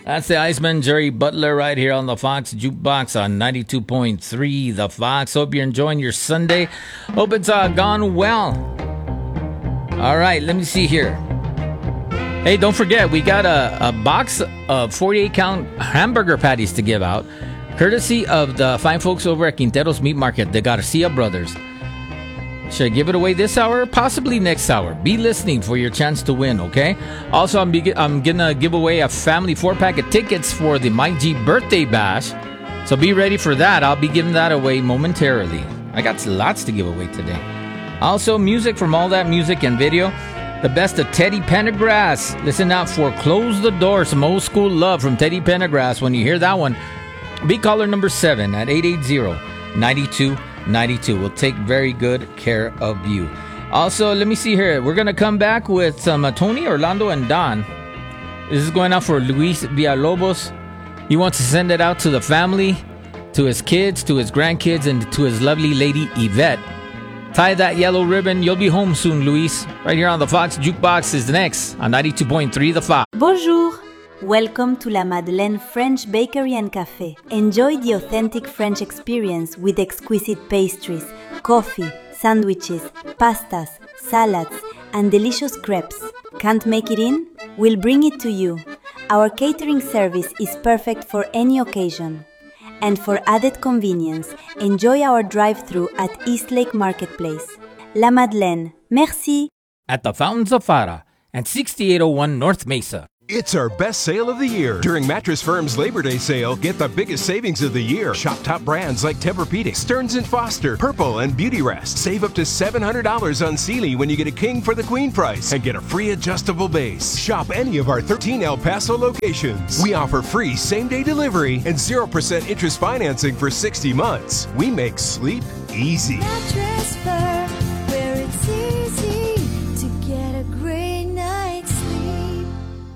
That's the Iceman, Jerry Butler, right here on the Fox Jukebox on 92.3 The Fox. Hope you're enjoying your Sunday. Hope it's gone well. All right, let me see here. Hey, don't forget, we got a box of 48-count hamburger patties to give out, courtesy of the fine folks over at Quintero's Meat Market, the Garcia brothers. Should I give it away this hour? Possibly next hour. Be listening for your chance to win, okay? Also, I'm gonna give away a family 4-pack of tickets for the Mike G birthday bash. So be ready for that. I'll be giving that away momentarily. I got lots to give away today. Also, music from All That Music and Video. The best of Teddy Pendergrass. Listen out for Close the Door, some old school love from Teddy Pendergrass. When you hear that one, be caller number 7 at 880-9292. We'll take very good care of you. Also, let me see here. We're going to come back with some Tony, Orlando, and Don. This is going out for Luis Villalobos. He wants to send it out to the family, to his kids, to his grandkids, and to his lovely lady, Yvette. Tie that yellow ribbon. You'll be home soon, Luis. Right here on the Fox Jukebox is next on 92.3 The Fox. Bonjour. Welcome to La Madeleine French Bakery and Café. Enjoy the authentic French experience with exquisite pastries, coffee, sandwiches, pastas, salads, and delicious crepes. Can't make it in? We'll bring it to you. Our catering service is perfect for any occasion. And for added convenience, enjoy our drive-thru at Eastlake Marketplace. La Madeleine. Merci. At the Fountains of Farah and 6801 North Mesa. It's our best sale of the year. During Mattress Firm's Labor Day sale, get the biggest savings of the year. Shop top brands like Tempur-Pedic, Stearns & Foster, Purple, and Beautyrest. Save up to $700 on Sealy when you get a king for the queen price and get a free adjustable base. Shop any of our 13 El Paso locations. We offer free same-day delivery and 0% interest financing for 60 months. We make sleep easy. Mattress Firm, where it's easy to get a great night's sleep.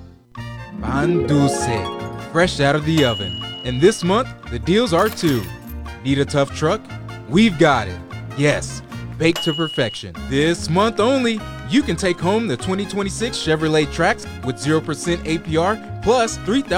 Pan Dulce, fresh out of the oven. And this month, the deals are too. Need a tough truck? We've got it. Yes, baked to perfection. This month only, you can take home the 2026 Chevrolet Trax with 0% APR plus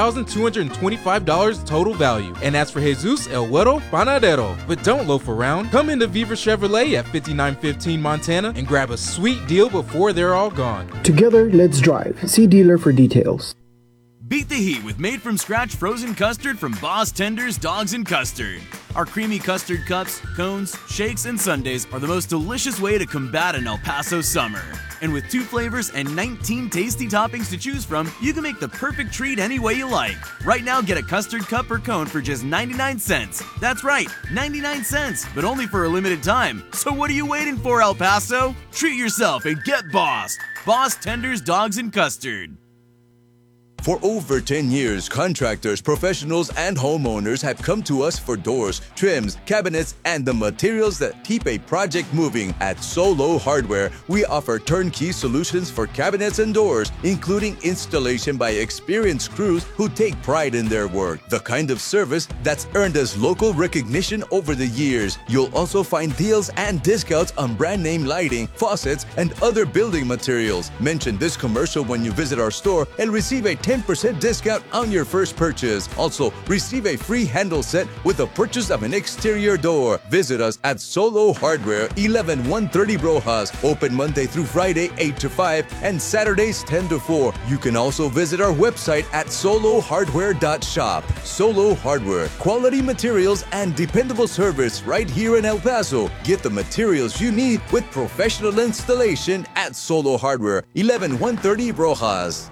$3,225 total value. And as for Jesus El Güero Panadero. But don't loaf around. Come into Viva Chevrolet at 5915 Montana and grab a sweet deal before they're all gone. Together, let's drive. See dealer for details. Beat the heat with made-from-scratch frozen custard from Boss Tenders Dogs and Custard. Our creamy custard cups, cones, shakes, and sundaes are the most delicious way to combat an El Paso summer. And with 2 flavors and 19 tasty toppings to choose from, you can make the perfect treat any way you like. Right now, get a custard cup or cone for just 99 cents. That's right, 99 cents, but only for a limited time. So what are you waiting for, El Paso? Treat yourself and get bossed. Boss Tenders Dogs and Custard. For over 10 years, contractors, professionals, and homeowners have come to us for doors, trims, cabinets, and the materials that keep a project moving. At Solo Hardware, we offer turnkey solutions for cabinets and doors, including installation by experienced crews who take pride in their work. The kind of service that's earned us local recognition over the years. You'll also find deals and discounts on brand name lighting, faucets, and other building materials. Mention this commercial when you visit our store and receive a 10% discount on your first purchase. Also, receive a free handle set with the purchase of an exterior door. Visit us at Solo Hardware, 11130 Rojas. Open Monday through Friday, 8 to 5, and Saturdays, 10 to 4. You can also visit our website at solohardware.shop. Solo Hardware, quality materials and dependable service right here in El Paso. Get the materials you need with professional installation at Solo Hardware, 11130 Rojas.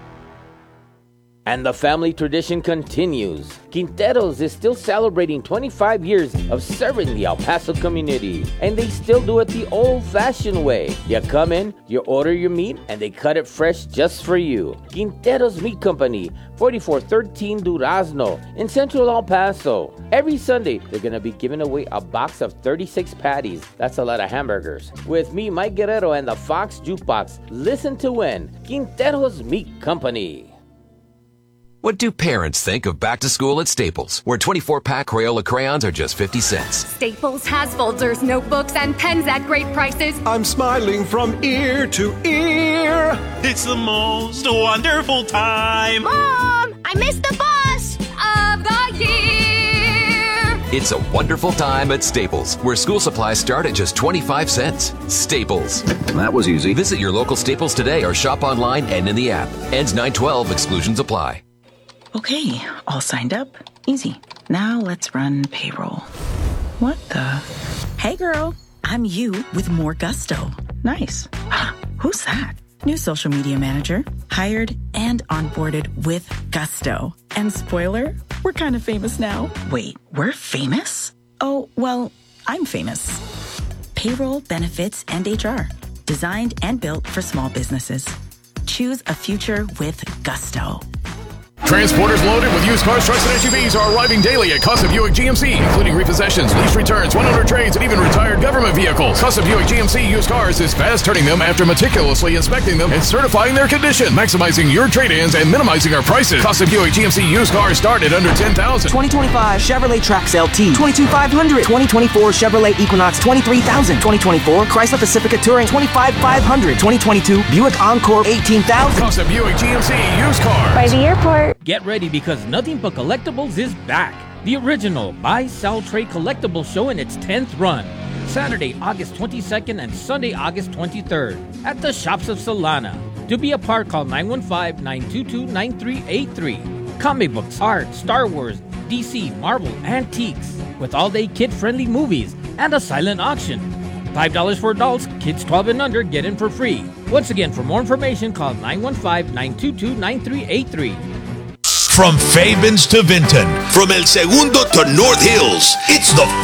And the family tradition continues. Quintero's is still celebrating 25 years of serving the El Paso community. And they still do it the old-fashioned way. You come in, you order your meat, and they cut it fresh just for you. Quintero's Meat Company, 4413 Durazno in central El Paso. Every Sunday, they're going to be giving away a box of 36 patties. That's a lot of hamburgers. With me, Mike Guerrero, and the Fox Jukebox. Listen to win. Quintero's Meat Company. What do parents think of back to school at Staples, where 24-pack Crayola crayons are just 50 cents? Staples has folders, notebooks, and pens at great prices. I'm smiling from ear to ear. It's the most wonderful time. Mom, I missed the bus. It's a wonderful time at Staples, where school supplies start at just 25 cents. Staples. That was easy. Visit your local Staples today or shop online and in the app. Ends 9/12. Exclusions apply. Okay, all signed up. Easy. Now let's run payroll. What the? Hey girl, I'm you with more gusto. Nice. Who's that? New social media manager. Hired and onboarded with gusto. And spoiler, we're kind of famous now. Wait, we're famous? Oh, well, I'm famous. Payroll, benefits, and HR. Designed and built for small businesses. Choose a future with gusto. Transporters loaded with used cars, trucks, and SUVs are arriving daily at Casa Buick GMC, including repossessions, lease returns, 100 trades, and even retired government vehicles. Casa Buick GMC used cars is fast turning them after meticulously inspecting them and certifying their condition, maximizing your trade-ins and minimizing our prices. Casa Buick GMC used cars start at under $10,000. 2025 Chevrolet Trax LT, $22,500. 2024 Chevrolet Equinox, $23,000. 2024 Chrysler Pacifica Touring, $25,500. 2022 Buick Encore, $18,000. Casa Buick GMC used cars. By the airport. Get ready because Nothing But Collectibles is back. The original Buy, Sell, Trade Collectible show in its 10th run. Saturday, August 22nd and Sunday, August 23rd at the Shops of Solana. To be a part, call 915-922-9383. Comic books, art, Star Wars, DC, Marvel, antiques, with all-day kid-friendly movies and a silent auction. $5 for adults, kids 12 and under get in for free. Once again, for more information, call 915-922-9383. From Fabens to Vinton, from El Segundo to North Hills, it's the